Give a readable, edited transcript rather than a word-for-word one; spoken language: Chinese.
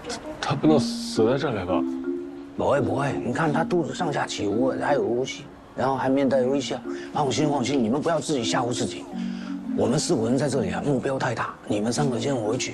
他不能死在这里吧？ 不会不会，你看他肚子上下起伏，还有呼吸，然后还面带微笑。放心放心，你们不要自己吓唬自己。我们4个人在这里啊，目标太大，你们3个先回去，